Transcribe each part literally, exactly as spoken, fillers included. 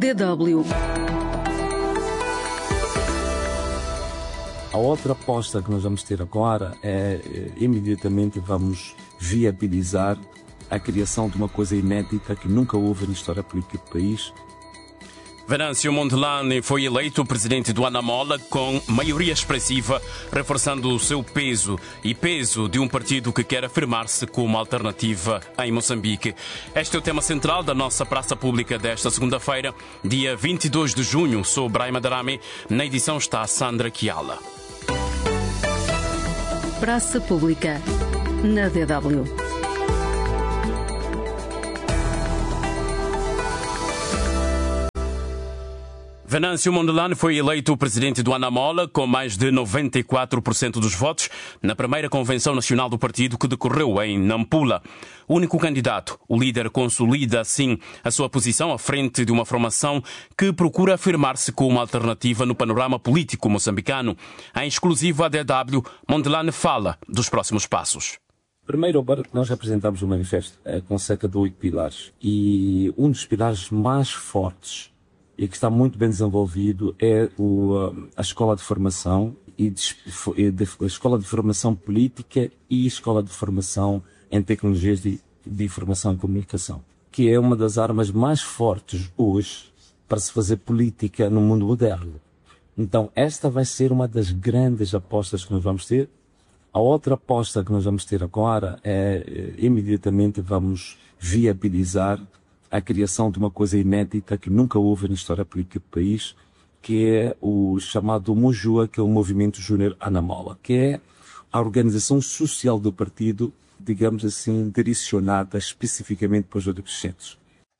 D W. A outra aposta que nós vamos ter agora é, imediatamente vamos viabilizar a criação de uma coisa inédita que nunca houve na história política do país. Venâncio Mondlane foi eleito presidente do Anamola com maioria expressiva, reforçando o seu peso e peso de um partido que quer afirmar-se como alternativa em Moçambique. Este é o tema central da nossa praça pública desta segunda-feira, dia vinte e dois de junho. Sou Brahima Darame. Na edição está Sandra Kiala. Praça Pública, na D W. Venâncio Mondlane foi eleito presidente do Anamola com mais de noventa e quatro por cento dos votos na primeira convenção nacional do partido que decorreu em Nampula. O único candidato, o líder consolida assim a sua posição à frente de uma formação que procura afirmar-se como alternativa no panorama político moçambicano. Em exclusivo à D W, Mondlane fala dos próximos passos. Primeiro, nós apresentamos um manifesto com cerca de oito pilares e um dos pilares mais fortes e que está muito bem desenvolvido é o, a escola de formação e de, de, a escola de formação política e a escola de formação em tecnologias de, de informação e comunicação, que é uma das armas mais fortes hoje para se fazer política no mundo moderno. Então esta vai ser uma das grandes apostas que nós vamos ter. A outra aposta que nós vamos ter agora é, imediatamente vamos viabilizar a criação de uma coisa inédita que nunca houve na história política do país, que é o chamado Mojua, que é o Movimento Júnior Anamola, que é a organização social do partido, digamos assim, direcionada especificamente para os adolescentes.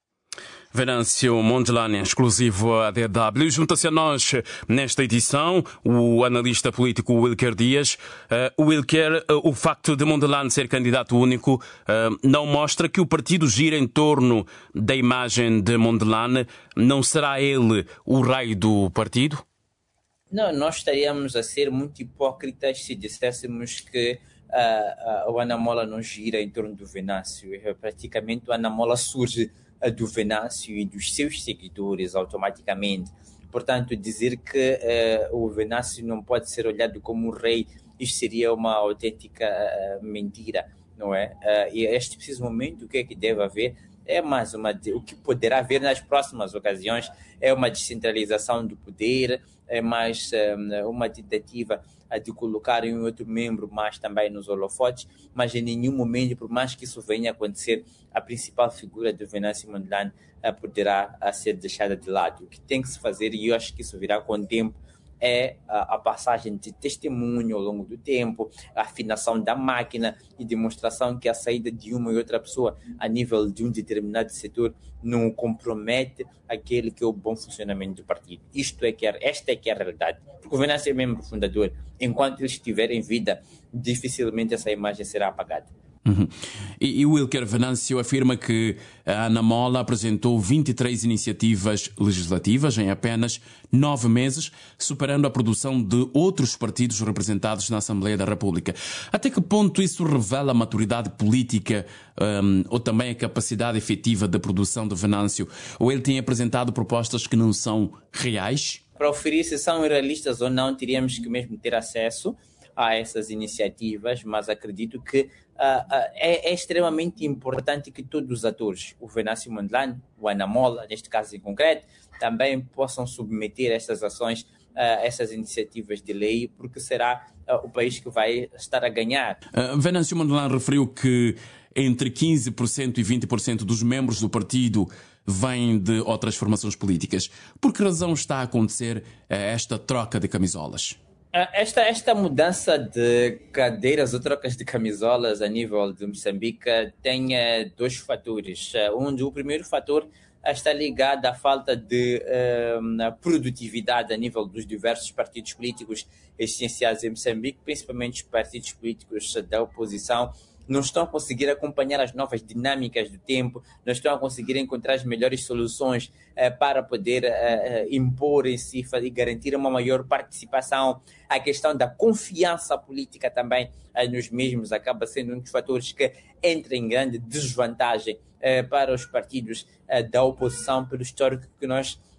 Venâncio Mondlane, exclusivo à D W. Junta-se a nós nesta edição o analista político Wilker Dias. Uh, Wilker, uh, o facto de Mondlane ser candidato único uh, não mostra que o partido gira em torno da imagem de Mondlane. Não será ele o rei do partido? Não, nós estaríamos a ser muito hipócritas se disséssemos que uh, uh, o Anamola não gira em torno do Venâncio. Praticamente o Anamola surge do Venâncio e dos seus seguidores automaticamente. Portanto, dizer que uh, o Venâncio não pode ser olhado como um rei, isto seria uma autêntica uh, mentira, não é? Uh, e a este preciso momento, o que é que deve haver? É mais uma, o que poderá haver nas próximas ocasiões é uma descentralização do poder, é mais um, uma tentativa de colocar um outro membro mais também nos holofotes, mas em nenhum momento, por mais que isso venha a acontecer, a principal figura do Venâncio Mondlane uh, poderá uh, ser deixada de lado. O que tem que se fazer, e eu acho que isso virá com o tempo, é a, a passagem de testemunho ao longo do tempo, a afinação da máquina e demonstração que a saída de uma e outra pessoa a nível de um determinado setor não compromete aquele que é o bom funcionamento do partido. Isto é que é, esta é que é a realidade. Porque o Venâncio é membro fundador. Enquanto ele estiver em vida, dificilmente essa imagem será apagada. Uhum. E, e o Wilker Venâncio afirma que a Anamola apresentou vinte e três iniciativas legislativas em apenas nove meses, superando a produção de outros partidos representados na Assembleia da República. Até que ponto isso revela a maturidade política um, ou também a capacidade efetiva de produção de Venâncio? Ou ele tem apresentado propostas que não são reais? Para oferir se são realistas ou não, teríamos que mesmo ter acesso a essas iniciativas, mas acredito que uh, uh, é, é extremamente importante que todos os atores, o Venâncio Mondlane, o Anamola, neste caso em concreto, também possam submeter essas ações, uh, essas iniciativas de lei, porque será uh, o país que vai estar a ganhar. Uh, Venâncio Mondlane referiu que entre quinze por cento e vinte por cento dos membros do partido vêm de outras formações políticas. Por que razão está a acontecer uh, esta troca de camisolas? Esta, esta mudança de cadeiras ou trocas de camisolas a nível de Moçambique tem uh, dois fatores. Uh, um, o primeiro fator uh, está ligado à falta de uh, produtividade a nível dos diversos partidos políticos essenciais em Moçambique, principalmente os partidos políticos da oposição. Não estão a conseguir acompanhar as novas dinâmicas do tempo, não estão a conseguir encontrar as melhores soluções eh, para poder eh, impor em si e garantir uma maior participação. A questão da confiança política também eh, nos mesmos acaba sendo um dos fatores que entra em grande desvantagem eh, para os partidos eh, da oposição, pelo histórico que nós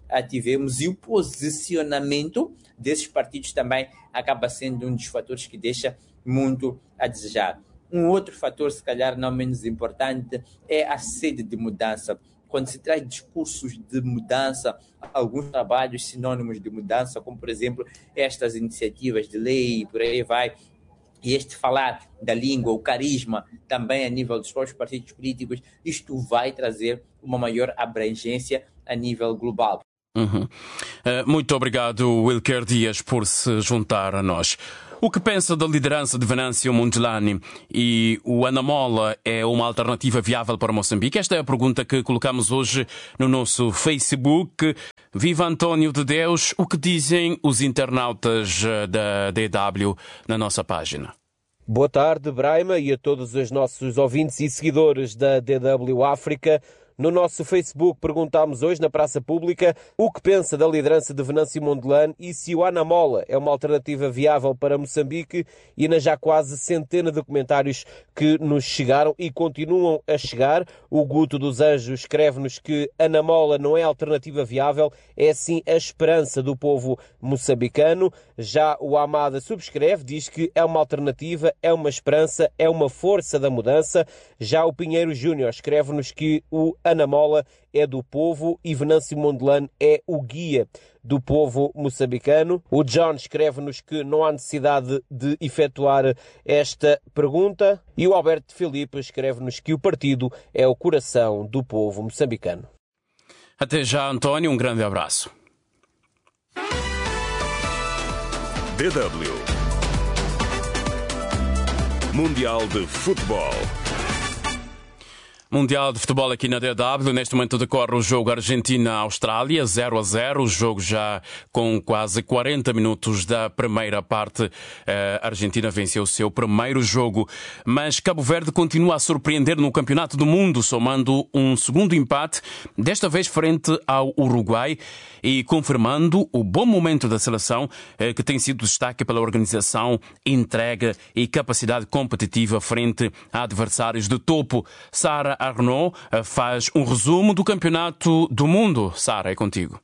tivemos, e o posicionamento desses partidos também acaba sendo um dos fatores que deixa muito a desejar. Um outro fator, se calhar não menos importante, é a sede de mudança. Quando se traz discursos de mudança, alguns trabalhos sinônimos de mudança, como, por exemplo, estas iniciativas de lei, por aí vai, e este falar da língua, o carisma, também a nível dos próprios partidos políticos, isto vai trazer uma maior abrangência a nível global. Uhum. Uh, muito obrigado, Wilker Dias, por se juntar a nós. O que pensa da liderança de Venâncio Mondlane e o Anamola é uma alternativa viável para Moçambique? Esta é a pergunta que colocamos hoje no nosso Facebook. Viva António de Deus, o que dizem os internautas da D W na nossa página? Boa tarde, Braima, e a todos os nossos ouvintes e seguidores da D W África. No nosso Facebook perguntámos hoje na Praça Pública o que pensa da liderança de Venâncio Mondlane e se o Anamola é uma alternativa viável para Moçambique, e na já quase centena de comentários que nos chegaram e continuam a chegar. O Guto dos Anjos escreve-nos que Anamola não é alternativa viável, é sim a esperança do povo moçambicano. Já o Amada subscreve, diz que é uma alternativa, é uma esperança, é uma força da mudança. Já o Pinheiro Júnior escreve-nos que o Anamola é do povo e Venâncio Mondlane é o guia do povo moçambicano. O John escreve-nos que não há necessidade de efetuar esta pergunta. E o Alberto Filipe escreve-nos que o partido é o coração do povo moçambicano. Até já, António. Um grande abraço. D W Mundial de Futebol. Mundial de Futebol aqui na D W. Neste momento decorre o jogo Argentina-Austrália, zero a zero. O jogo já com quase quarenta minutos da primeira parte. A Argentina venceu o seu primeiro jogo. Mas Cabo Verde continua a surpreender no Campeonato do Mundo, somando um segundo empate, desta vez frente ao Uruguai, e confirmando o bom momento da seleção, que tem sido destaque pela organização, entrega e capacidade competitiva frente a adversários de topo. Sara Arnaud faz um resumo do Campeonato do Mundo. Sara, é contigo.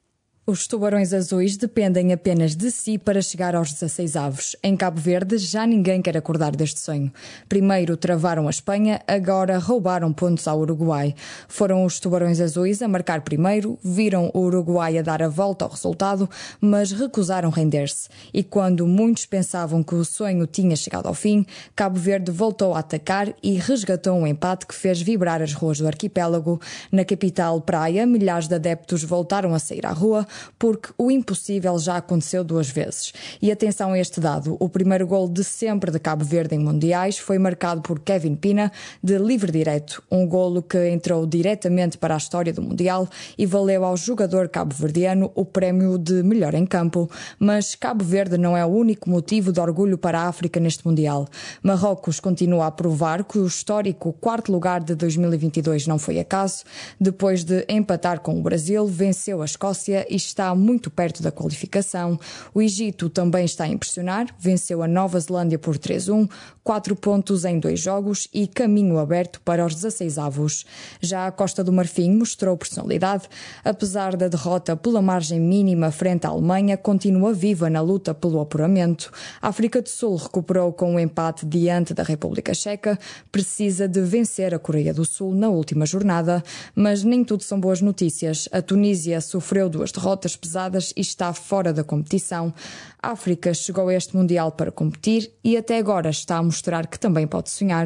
Os tubarões azuis dependem apenas de si para chegar aos dezasseis avos. Em Cabo Verde, já ninguém quer acordar deste sonho. Primeiro travaram a Espanha, agora roubaram pontos ao Uruguai. Foram os tubarões azuis a marcar primeiro, viram o Uruguai a dar a volta ao resultado, mas recusaram render-se. E quando muitos pensavam que o sonho tinha chegado ao fim, Cabo Verde voltou a atacar e resgatou um empate que fez vibrar as ruas do arquipélago. Na capital Praia, milhares de adeptos voltaram a sair à rua, porque o impossível já aconteceu duas vezes. E atenção a este dado, o primeiro gol de sempre de Cabo Verde em mundiais foi marcado por Kevin Pina, de livre direto, um golo que entrou diretamente para a história do Mundial e valeu ao jogador cabo-verdiano o prémio de melhor em campo. Mas Cabo Verde não é o único motivo de orgulho para a África neste Mundial. Marrocos continua a provar que o histórico quarto lugar de dois mil e vinte e dois não foi acaso. Depois de empatar com o Brasil, venceu a Escócia e está muito perto da qualificação. O Egito também está a impressionar, venceu a Nova Zelândia por três a um, quatro pontos em dois jogos e caminho aberto para os dezasseis avos. Já a Costa do Marfim mostrou personalidade. Apesar da derrota pela margem mínima frente à Alemanha, continua viva na luta pelo apuramento. A África do Sul recuperou com um empate diante da República Checa, precisa de vencer a Coreia do Sul na última jornada, mas nem tudo são boas notícias. A Tunísia sofreu duas derrotas pesadas e está fora da competição. A África chegou a este Mundial para competir e até agora está a mostrar que também pode sonhar.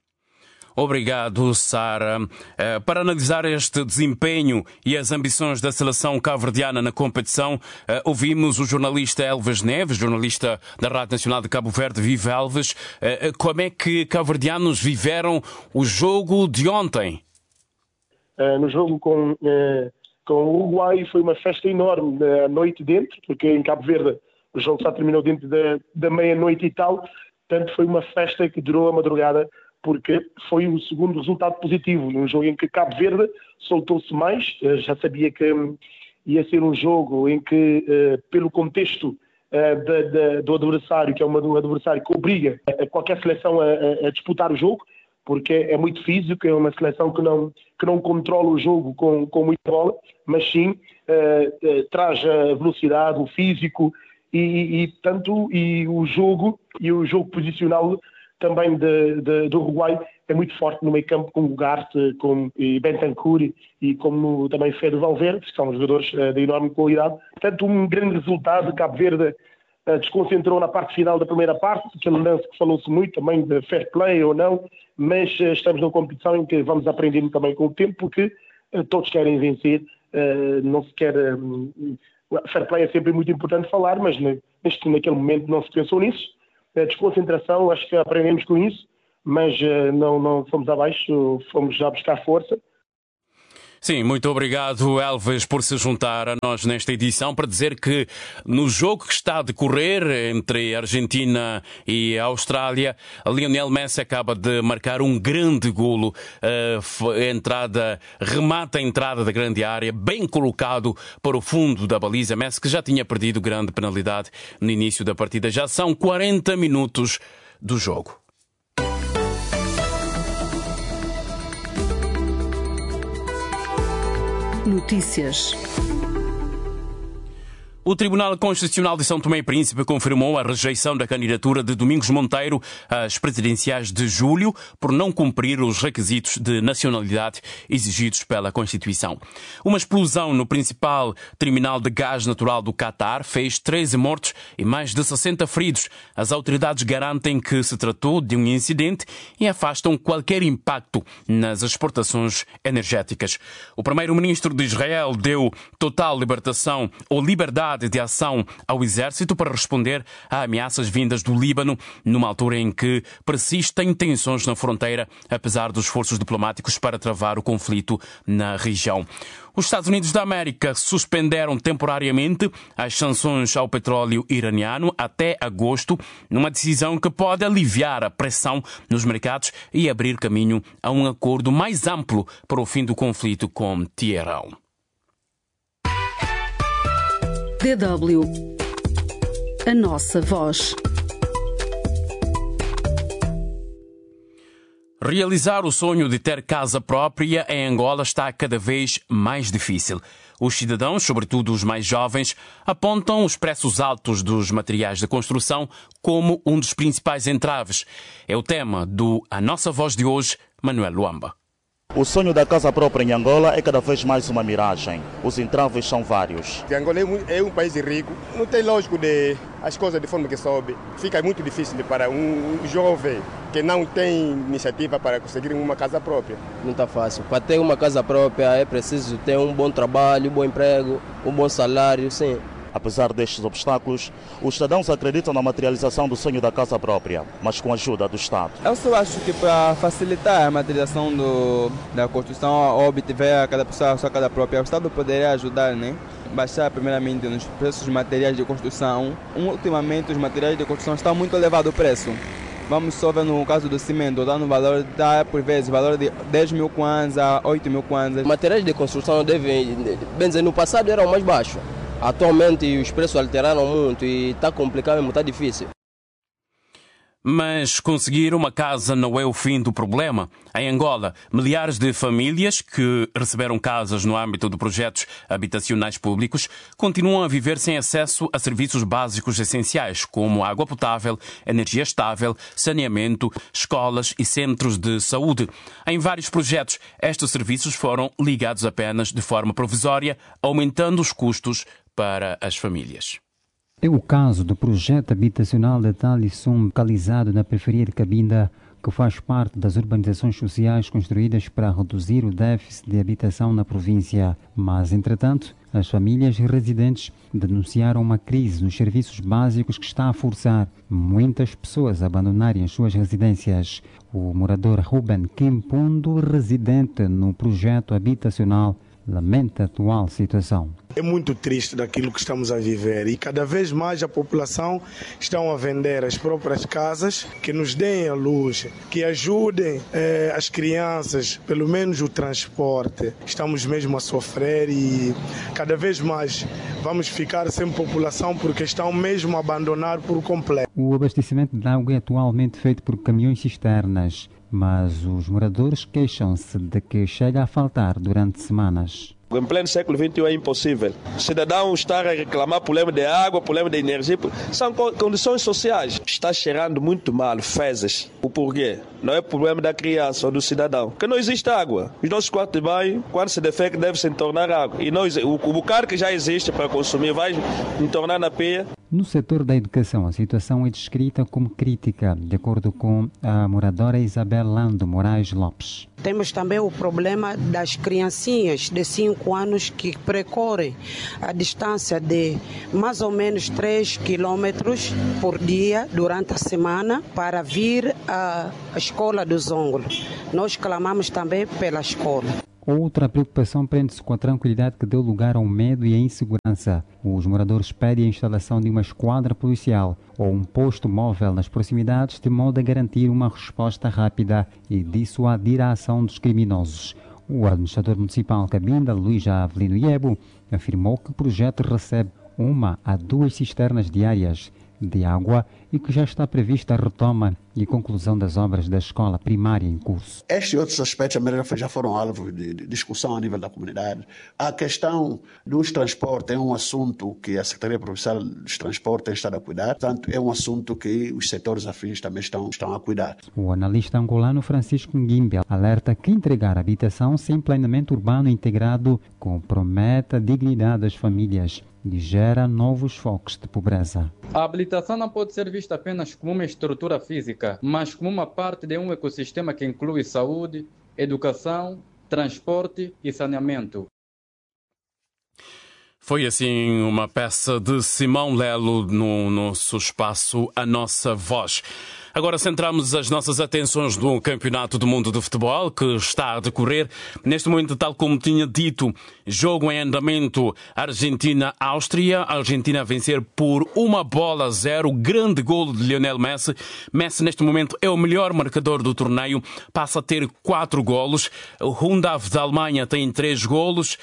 Obrigado, Sara. Uh, para analisar este desempenho e as ambições da seleção cabo-verdiana na competição, uh, ouvimos o jornalista Elvis Neves, jornalista da Rádio Nacional de Cabo Verde. Vive, Elvis. Uh, como é que cabo-verdianos viveram o jogo de ontem? Uh, no jogo com... Uh... Com o Uruguai foi uma festa enorme à noite dentro, porque em Cabo Verde o jogo só terminou dentro da, da meia-noite e tal, portanto foi uma festa que durou a madrugada, porque foi o segundo resultado positivo, num jogo em que Cabo Verde soltou-se mais, já sabia que ia ser um jogo em que, pelo contexto da, da, do adversário, que é um adversário que obriga a qualquer seleção a, a disputar o jogo, porque é muito físico, é uma seleção que não, que não controla o jogo com, com muita bola, mas sim uh, uh, traz a velocidade, o físico e, e, e, tanto, e o jogo e o jogo posicional também de, de, do Uruguai é muito forte no meio campo, com o Ugarte, com e Bentancur e como também Fede Valverde, que são jogadores uh, de enorme qualidade. Portanto, um grande resultado. Cabo Verde uh, desconcentrou na parte final da primeira parte, aquele lance que falou-se muito também de fair play ou não, mas uh, estamos numa competição em que vamos aprendendo também com o tempo, porque uh, todos querem vencer, uh, não se quer... Uh, fair play é sempre muito importante falar, mas neste, naquele momento não se pensou nisso. A desconcentração, acho que aprendemos com isso, mas uh, não, não fomos abaixo, fomos já buscar força. Sim, muito obrigado, Elvis, por se juntar a nós nesta edição para dizer que no jogo que está a decorrer entre a Argentina e a Austrália, Lionel Messi acaba de marcar um grande golo, uh, entrada, remata a entrada da grande área, bem colocado para o fundo da baliza. Messi que já tinha perdido grande penalidade no início da partida. Já são quarenta minutos do jogo. Notícias. O Tribunal Constitucional de São Tomé e Príncipe confirmou a rejeição da candidatura de Domingos Monteiro às presidenciais de julho por não cumprir os requisitos de nacionalidade exigidos pela Constituição. Uma explosão no principal terminal de gás natural do Catar fez treze mortos e mais de sessenta feridos. As autoridades garantem que se tratou de um incidente e afastam qualquer impacto nas exportações energéticas. O primeiro-ministro de Israel deu total libertação ou liberdade de ação ao exército para responder a ameaças vindas do Líbano, numa altura em que persistem tensões na fronteira, apesar dos esforços diplomáticos para travar o conflito na região. Os Estados Unidos da América suspenderam temporariamente as sanções ao petróleo iraniano até agosto, numa decisão que pode aliviar a pressão nos mercados e abrir caminho a um acordo mais amplo para o fim do conflito com Teherão. D W. A nossa voz. Realizar o sonho de ter casa própria em Angola está cada vez mais difícil. Os cidadãos, sobretudo os mais jovens, apontam os preços altos dos materiais de construção como um dos principais entraves. É o tema do A Nossa Voz de hoje, Manuel Luamba. O sonho da casa própria em Angola é cada vez mais uma miragem. Os entraves são vários. Angola é um país rico, não tem lógico de as coisas de forma que sobe. Fica muito difícil para um jovem que não tem iniciativa para conseguir uma casa própria. Não está fácil. Para ter uma casa própria é preciso ter um bom trabalho, um bom emprego, um bom salário, sim. Apesar destes obstáculos, os cidadãos acreditam na materialização do sonho da casa própria, mas com a ajuda do Estado. Eu só acho que para facilitar a materialização do, da construção ou obter a cada pessoa a sua casa própria, o Estado poderia ajudar, né? Baixar primeiramente nos preços de materiais de construção. Ultimamente os materiais de construção estão muito elevado o preço. Vamos só ver no caso do cimento, está no valor, dá por vezes, valor de dez mil kwanzas a oito mil kwanzas. Materiais de construção devem, bem dizer, no passado eram mais baixos. Atualmente os preços alteraram muito e está complicado mesmo, está difícil. Mas conseguir uma casa não é o fim do problema. Em Angola, milhares de famílias que receberam casas no âmbito de projetos habitacionais públicos continuam a viver sem acesso a serviços básicos essenciais, como água potável, energia estável, saneamento, escolas e centros de saúde. Em vários projetos, estes serviços foram ligados apenas de forma provisória, aumentando os custos para as famílias. É o caso do projeto habitacional de Talisson, localizado na periferia de Cabinda, que faz parte das urbanizações sociais construídas para reduzir o déficit de habitação na província. Mas, entretanto, as famílias residentes denunciaram uma crise nos serviços básicos que está a forçar muitas pessoas a abandonarem as suas residências. O morador Ruben Kimpundo, residente no projeto habitacional, lamenta a atual situação. É muito triste daquilo que estamos a viver e cada vez mais a população está a vender as próprias casas, que nos deem a luz, que ajudem eh, as crianças, pelo menos o transporte. Estamos mesmo a sofrer e cada vez mais vamos ficar sem população porque estão mesmo a abandonar por completo. O abastecimento de água é atualmente feito por caminhões cisternas, mas os moradores queixam-se de que chega a faltar durante semanas. Em pleno século vinte e um é impossível. O cidadão estar a reclamar problema de água, problema de energia, são condições sociais. Está cheirando muito mal, fezes. O porquê? Não é problema da criança ou do cidadão. Porque não existe água. Os nossos quartos de banho, quando se defeca, deve se entornar água. E nós, o, o bocado que já existe para consumir vai entornar na pia. No setor da educação, a situação é descrita como crítica, de acordo com a moradora Isabel Lando Moraes Lopes. Temos também o problema das criancinhas de cinco anos que percorrem a distância de mais ou menos três quilômetros por dia durante a semana para vir à escola do Zongo. Nós clamamos também pela escola. Outra preocupação prende-se com a tranquilidade que deu lugar ao medo e à insegurança. Os moradores pedem a instalação de uma esquadra policial ou um posto móvel nas proximidades de modo a garantir uma resposta rápida e dissuadir a ação dos criminosos. O administrador municipal Cabinda, Luís Avelino Iebo, afirmou que o projeto recebe uma a duas cisternas diárias de água e que já está prevista a retoma e conclusão das obras da escola primária em curso. Estes e outros aspectos já foram alvo de discussão a nível da comunidade. A questão dos transportes é um assunto que a Secretaria Provincial dos Transportes tem estado a cuidar, portanto é um assunto que os setores afins também estão, estão a cuidar. O analista angolano Francisco Nguimbe alerta que entregar habitação sem planeamento urbano integrado compromete a dignidade das famílias e gera novos focos de pobreza. A habilitação não pode ser vista apenas como uma estrutura física, mas como uma parte de um ecossistema que inclui saúde, educação, transporte e saneamento. Foi assim uma peça de Simão Lelo no nosso espaço A Nossa Voz. Agora centramos as nossas atenções no Campeonato do Mundo de Futebol, que está a decorrer. Neste momento, tal como tinha dito, jogo em andamento Argentina-Áustria. A Argentina a vencer por uma bola a zero. Grande golo de Lionel Messi. Messi, neste momento, é o melhor marcador do torneio. Passa a ter quatro golos. O Hundav da Alemanha tem três golos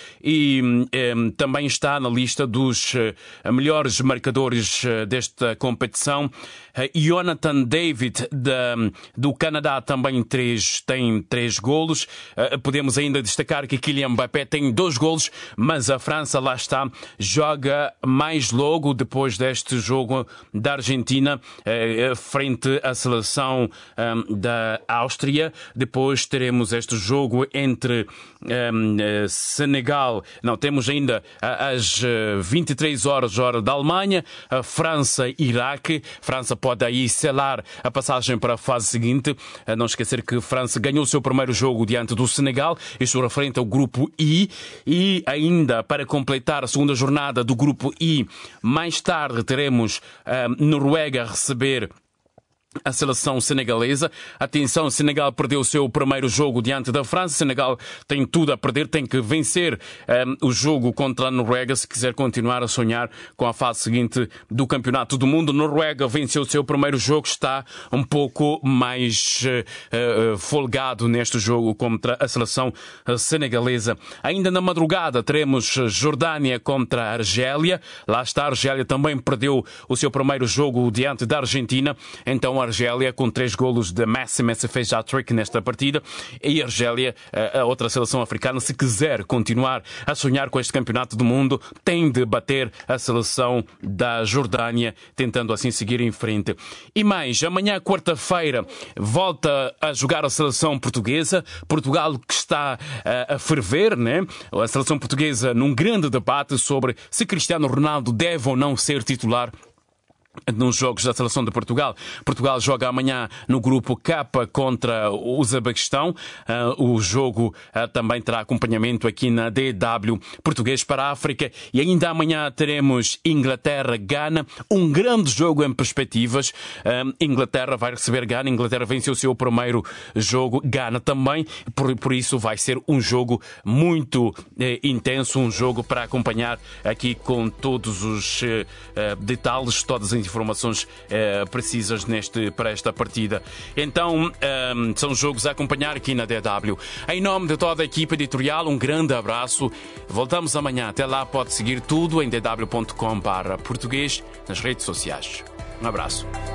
e eh, também está na lista dos eh, melhores marcadores eh, desta competição. Uh, Jonathan David da, do Canadá também três, tem três golos. Uh, podemos ainda destacar que Kylian Mbappé tem dois golos, mas a França, lá está, joga mais logo depois deste jogo da Argentina uh, frente à seleção um, da Áustria. Depois teremos este jogo entre um, uh, Senegal. Não, temos ainda uh, às uh, vinte e três horas, hora da Alemanha, a França e Iraque. França pode aí selar a passagem para a fase seguinte. A não esquecer que a França ganhou o seu primeiro jogo diante do Senegal, isto referente ao grupo I, e ainda para completar a segunda jornada do grupo I, mais tarde teremos a Noruega a receber a seleção senegalesa. Atenção, Senegal perdeu o seu primeiro jogo diante da França. Senegal tem tudo a perder, tem que vencer um, o jogo contra a Noruega se quiser continuar a sonhar com a fase seguinte do Campeonato do Mundo. Noruega venceu o seu primeiro jogo, está um pouco mais uh, uh, folgado neste jogo contra a seleção senegalesa. Ainda na madrugada teremos Jordânia contra a Argélia. Lá está, a Argélia também perdeu o seu primeiro jogo diante da Argentina. Então a Argélia com três golos de Messi. Messi fez hat-trick nesta partida. E a Argélia, a outra seleção africana, se quiser continuar a sonhar com este campeonato do mundo, tem de bater a seleção da Jordânia, tentando assim seguir em frente. E mais, amanhã, quarta-feira, volta a jogar a seleção portuguesa. Portugal que está a ferver, né? A seleção portuguesa num grande debate sobre se Cristiano Ronaldo deve ou não ser titular nos jogos da seleção de Portugal. Portugal joga amanhã no grupo K contra o Uzebequistão. Uh, o jogo uh, também terá acompanhamento aqui na D W Português para a África. E ainda amanhã teremos Inglaterra-Gana. Um grande jogo em perspectivas. Uh, Inglaterra vai receber Gana. Inglaterra venceu o seu primeiro jogo. Gana também. Por, por isso vai ser um jogo muito eh, intenso. Um jogo para acompanhar aqui com todos os eh, detalhes, todas as informações eh, precisas neste, para esta partida. Então, eh, são jogos a acompanhar aqui na D W. Em nome de toda a equipa editorial, um grande abraço. Voltamos amanhã. Até lá, pode seguir tudo em d w ponto com barra português nas redes sociais. Um abraço.